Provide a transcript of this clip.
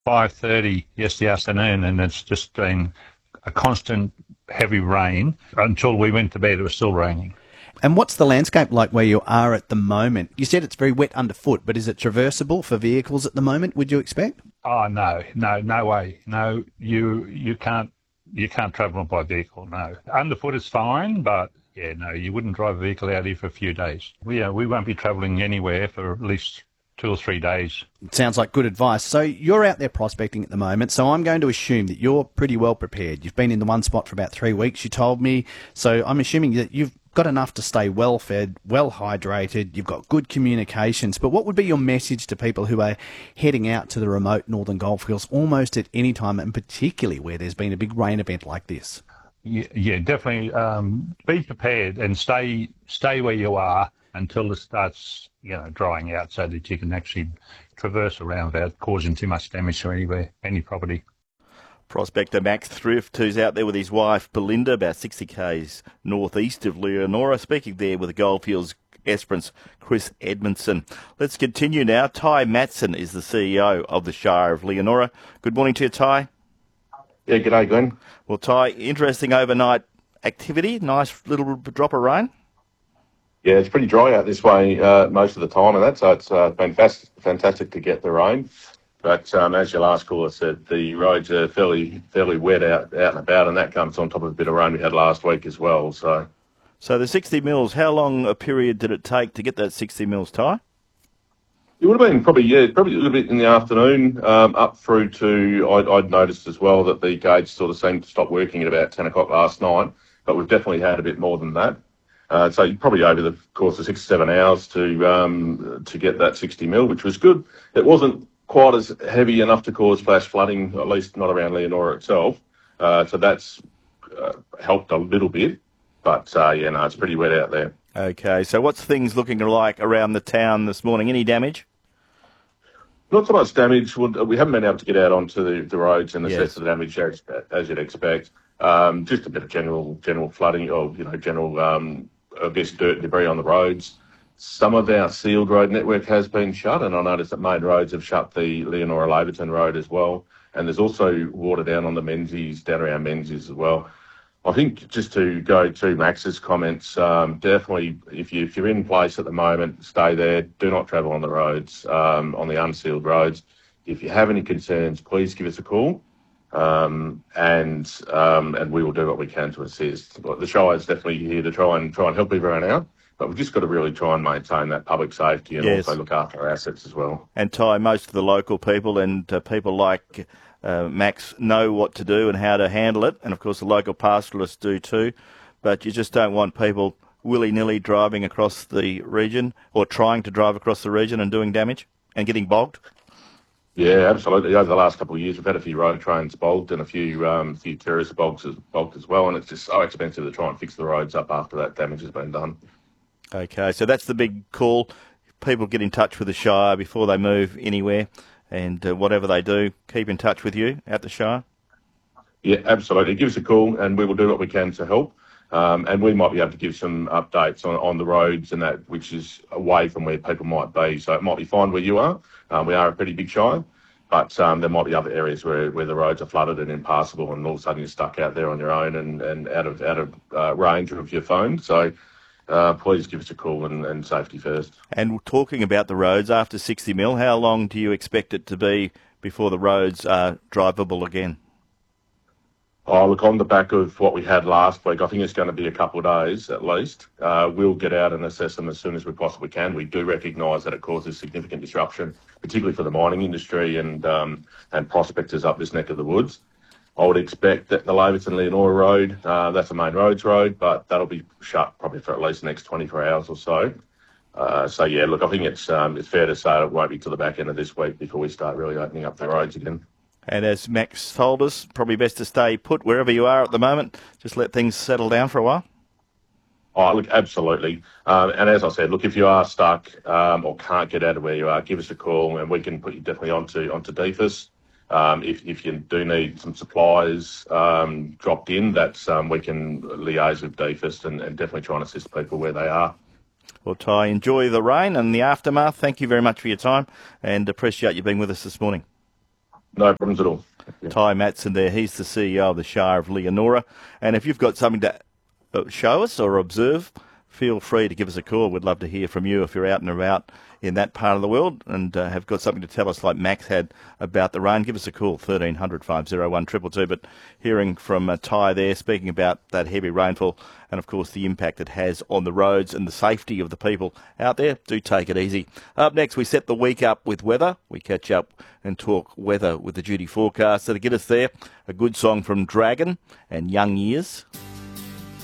5:30 yesterday afternoon, and it's just been a constant heavy rain until we went to bed. It was still raining. And what's the landscape like where you are at the moment? You said it's very wet underfoot, but is it traversable for vehicles at the moment, would you expect? Oh no, no, no way. No, you can't travel by vehicle. No, underfoot is fine, but yeah, no, you wouldn't drive a vehicle out here for a few days. We won't be travelling anywhere for at least 2 or 3 days. Sounds like good advice. So you're out there prospecting at the moment, so I'm going to assume that you're pretty well prepared. You've been in the one spot for about 3 weeks, you told me, so I'm assuming that you've got enough to stay well fed, well hydrated, you've got good communications. But what would be your message to people who are heading out to the remote northern goldfields almost at any time, and particularly where there's been a big rain event like this? Yeah, definitely. Be prepared and stay where you are until it starts, drying out, so that you can actually traverse around without causing too much damage to any property. Prospector Max Thrift, who's out there with his wife Belinda, about 60 k's northeast of Leonora, speaking there with the Goldfields Esperance Chris Edmondson. Let's continue now. Ty Matson is the CEO of the Shire of Leonora. Good morning to you, Ty. Yeah, g'day, Glenn. Well, Ty, interesting overnight activity. Nice little drop of rain. Yeah, it's pretty dry out this way most of the time, and so it's been fantastic to get the rain. But as your last caller said, the roads are fairly wet out and about, and that comes on top of a bit of rain we had last week as well. So the 60 mils, how long a period did it take to get that 60 mils, Ty? it would have been probably a little bit in the afternoon, up through to, I'd noticed as well that the gauge sort of seemed to stop working at about 10 o'clock last night, but we've definitely had a bit more than that. So probably over the course of 6 or 7 hours to get that 60 mil, which was good. It wasn't quite as heavy enough to cause flash flooding, at least not around Leonora itself. So that's helped a little bit. But, it's pretty wet out there. Okay, so what's things looking like around the town this morning? Any damage? Not so much damage. We haven't been able to get out onto the roads and assess the damage as you'd expect. Just a bit of general flooding, or general, I guess, dirt and debris on the roads. Some of our sealed road network has been shut, and I noticed that main roads have shut the Leonora-Laverton road as well. And there's also water down on the Menzies, down around Menzies as well. I think just to go to Max's comments, definitely if you're in place at the moment, stay there. Do not travel on the roads, on the unsealed roads. If you have any concerns, please give us a call, and we will do what we can to assist. The Shire is definitely here to try and help everyone out. But we've just got to really try and maintain that public safety and also look after our assets as well. And Ty, most of the local people and people like Max know what to do and how to handle it. And, of course, the local pastoralists do too. But you just don't want people willy-nilly driving across the region or trying to drive across the region and doing damage and getting bogged. Yeah, absolutely. Over the last couple of years, we've had a few road trains bogged and a few terrace bogged as well. And it's just so expensive to try and fix the roads up after that damage has been done. Okay, so that's the big call. People get in touch with the Shire before they move anywhere, and whatever they do, keep in touch with you at the Shire. Yeah, absolutely. Give us a call and we will do what we can to help. And we might be able to give some updates on the roads and that, which is away from where people might be. So it might be fine where you are. We are a pretty big Shire, but there might be other areas where the roads are flooded and impassable, and all of a sudden you're stuck out there on your own and out of range of your phone. So please give us a call and safety first. And talking about the roads, after 60 mil, how long do you expect it to be before the roads are drivable again? Oh, look, on the back of what we had last week, I think it's going to be a couple of days at least. We'll get out and assess them as soon as we possibly can. We do recognise that it causes significant disruption, particularly for the mining industry and prospectors up this neck of the woods. I would expect that the Laverton-Leonora road, that's a main roads road, but that'll be shut probably for at least the next 24 hours or so. Yeah, look, I think it's fair to say it won't be till the back end of this week before we start really opening up the roads again. And as Max told us, probably best to stay put wherever you are at the moment. Just let things settle down for a while. Oh, look, absolutely. And as I said, look, if you are stuck or can't get out of where you are, give us a call and we can put you definitely onto DFIS. If you do need some supplies dropped in, that's we can liaise with DFIS and definitely try and assist people where they are. Well, Ty, enjoy the rain and the aftermath. Thank you very much for your time and appreciate you being with us this morning. No problems at all. Ty Matson there. He's the CEO of the Shire of Leonora. And if you've got something to show us or observe, feel free to give us a call. We'd love to hear from you if you're out and about in that part of the world and have got something to tell us like Max had about the rain. Give us a call, 1300 501 222. But hearing from Ty there, speaking about that heavy rainfall and, of course, the impact it has on the roads and the safety of the people out there, do take it easy. Up next, we set the week up with weather. We catch up and talk weather with the duty forecaster. To get us there, a good song from Dragon and Young Years.